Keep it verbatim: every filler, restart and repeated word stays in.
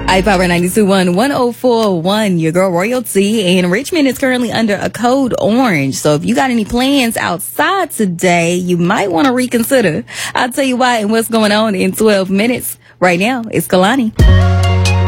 iPower ninety-two point one, one oh four point one, your girl Royalty, and Richmond is currently under a code orange. So if you got any plans outside today, you might want to reconsider. I'll tell you why and what's going on in twelve minutes. Right now, it's Kalani.